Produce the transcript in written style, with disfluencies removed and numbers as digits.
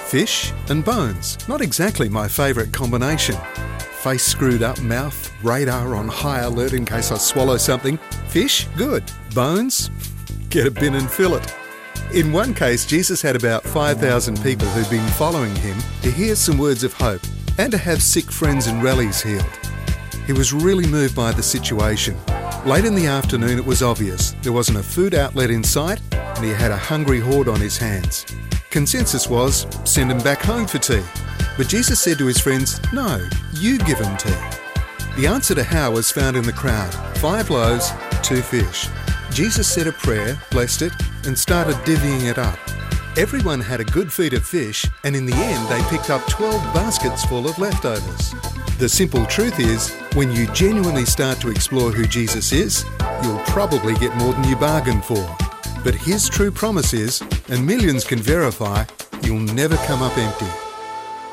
Fish and bones. Not exactly my favourite combination. Face screwed up, mouth, radar on high alert in case I swallow something. Fish? Good. Bones? Get a bin and fill it. In one case, Jesus had about 5,000 people who'd been following him to hear some words of hope and to have sick friends and relatives healed. He was really moved by the situation. Late in the afternoon, it was obvious there wasn't a food outlet in sight and he had a hungry horde on his hands. Consensus was, send him back home for tea. But Jesus said to his friends, no, you give him tea. The answer to how was found in the crowd. 5 loaves, 2 fish. Jesus said a prayer, blessed it, and started divvying it up. Everyone had a good feed of fish, and in the end they picked up 12 baskets full of leftovers. The simple truth is, when you genuinely start to explore who Jesus is, you'll probably get more than you bargained for. But his true promise is, and millions can verify, you'll never come up empty.